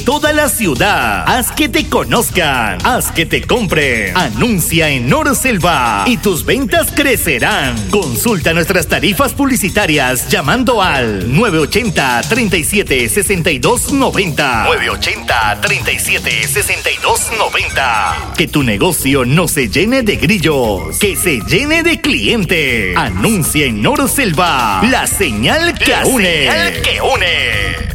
toda la ciudad. Haz que te conozcan, haz que te compren. Anuncia en Norselva y tus ventas crecerán. Consulta nuestras tarifas publicitarias llamando al 980-37-6290. 980-37-6290. Que tu negocio no se llene de grillos, que se llene de clientes. Anuncia en Norselva, la señal que une.